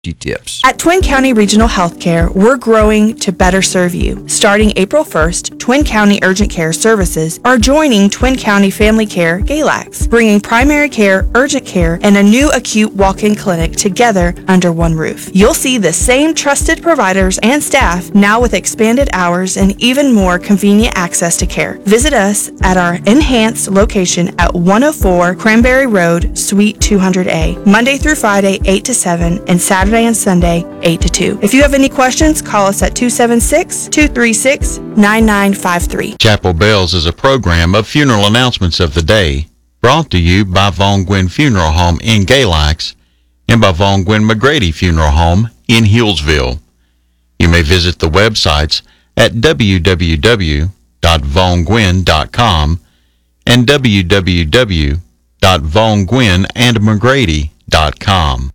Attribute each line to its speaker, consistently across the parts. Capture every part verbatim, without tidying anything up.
Speaker 1: tips.
Speaker 2: At Twin County Regional Healthcare, we're growing to better serve you. Starting April first, Twin County Urgent Care Services are joining Twin County Family Care Galax, bringing primary care, urgent care, and a new acute walk-in clinic together under one roof. You'll see the same trusted providers and staff now with expanded hours and even more convenient access to care. Visit us at our enhanced location at one oh four Cranberry Road, Suite two hundred A, Monday through Friday, eight to seven, and Saturday and Sunday, eight to two. If you have any questions, call us at two seven six, two three six, nine nine five three.
Speaker 3: Chapel Bells is a program of funeral announcements of the day brought to you by Von Gwynn Funeral Home in Galax and by Von Gwynn McGrady Funeral Home in Hillsville. You may visit the websites at w w w dot von gwynn dot com and w w w dot von gwynn and mcgrady dot com.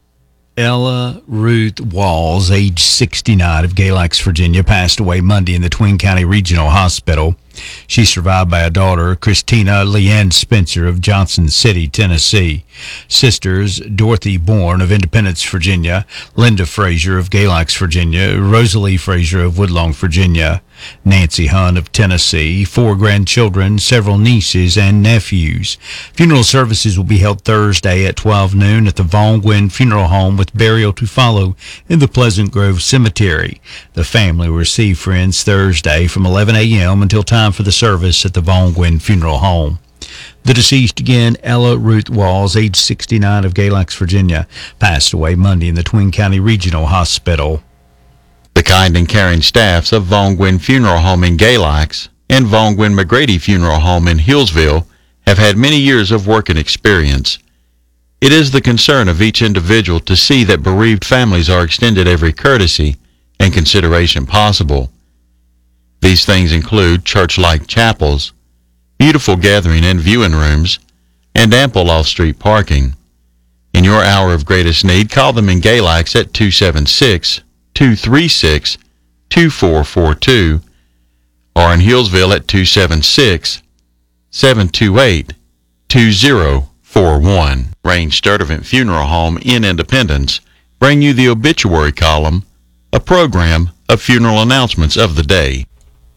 Speaker 4: Ella Ruth Walls, age sixty-nine, of Galax, Virginia, passed away Monday in the Twin County Regional Hospital. She's survived by a daughter, Christina Leanne Spencer of Johnson City, Tennessee. Sisters, Dorothy Bourne of Independence, Virginia, Linda Frazier of Galax, Virginia, Rosalie Frazier of Woodlawn, Virginia, Nancy Hunt of Tennessee, four grandchildren, several nieces, and nephews. Funeral services will be held Thursday at twelve noon at the Von Gwynn Funeral Home, with burial to follow in the Pleasant Grove Cemetery. The family will receive friends Thursday from eleven a.m. until time for the service at the Von Gwynn Funeral Home. The deceased, again, Ella Ruth Walls, age sixty-nine, of Galax, Virginia, passed away Monday in the Twin County Regional Hospital.
Speaker 3: The kind and caring staffs of Von Gwynn Funeral Home in Galax and Von Gwynn McGrady Funeral Home in Hillsville have had many years of working experience. It is the concern of each individual to see that bereaved families are extended every courtesy and consideration possible. These things include church-like chapels, beautiful gathering and viewing rooms, and ample off-street parking. In your hour of greatest need, call them in Galax at two seven six, two three six, two four four two or in Hillsville at two seven six, seven two eight, two zero four one. Range Sturdivant Funeral Home in Independence bring you the obituary column, a program of funeral announcements of the day.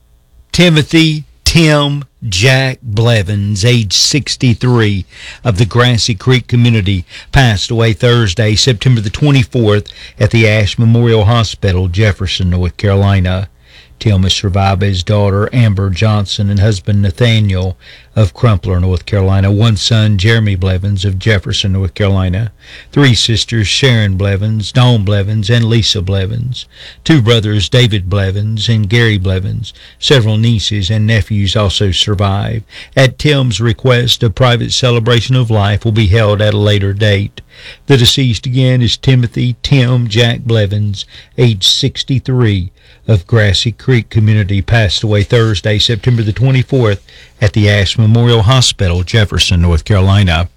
Speaker 4: Timothy Tim Jack Blevins, age sixty-three, of the Grassy Creek community, passed away Thursday, September the twenty-fourth, at the Ash Memorial Hospital, Jefferson, North Carolina. Tim is survived by his daughter, Amber Johnson, and husband, Nathaniel, of Crumpler, North Carolina, one son, Jeremy Blevins, of Jefferson, North Carolina, three sisters, Sharon Blevins, Dawn Blevins, and Lisa Blevins, two brothers, David Blevins and Gary Blevins. Several nieces and nephews also survive. At Tim's request, a private celebration of life will be held at a later date. The deceased, again, is Timothy Tim Jack Blevins, age sixty-three, of Grassy Creek community, passed away Thursday, September the twenty-fourth, at the Ash Memorial Hospital, Jefferson, North Carolina.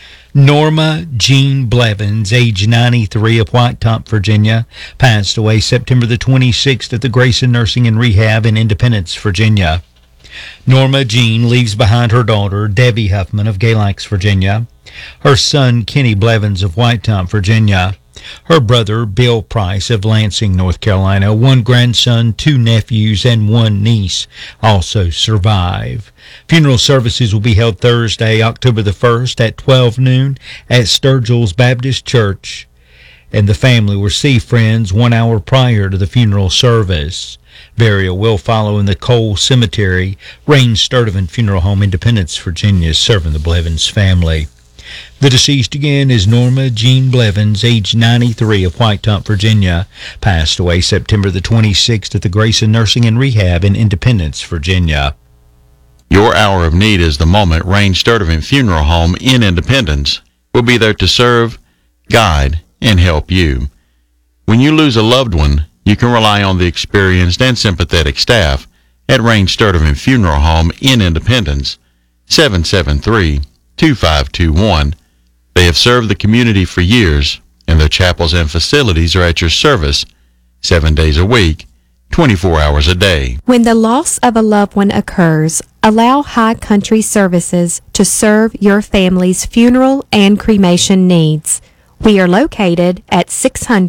Speaker 4: Norma Jean Blevins, age ninety-three, of White Top, Virginia, passed away September the twenty-sixth at the Grayson Nursing and Rehab in Independence, Virginia. Norma Jean leaves behind her daughter, Debbie Huffman, of Galax, Virginia, her son, Kenny Blevins, of White Top, Virginia, her brother, Bill Price, of Lansing, North Carolina, one grandson, two nephews, and one niece also survive. Funeral services will be held Thursday, October the first, at twelve noon at Sturgill's Baptist Church, and the family will receive friends one hour prior to the funeral service. Burial will follow in the Cole Cemetery. Range Sturdivant Funeral Home, Independence, Virginia, serving the Blevins family. The deceased, again, is Norma Jean Blevins, age ninety-three, of White Top, Virginia, passed away September the twenty-sixth at the Grayson Nursing and Rehab in Independence, Virginia.
Speaker 3: Your hour of need is the moment. Range Sturdivant Funeral Home in Independence will be there to serve, guide, and help you. When you lose a loved one, you can rely on the experienced and sympathetic staff at Range Sturdivant Funeral Home in Independence, seven seven three, two five two one. They have served the community for years, and their chapels and facilities are at your service seven days a week, twenty-four hours a day.
Speaker 5: When the loss of a loved one occurs, allow High Country Services to serve your family's funeral and cremation needs. We are located at six hundred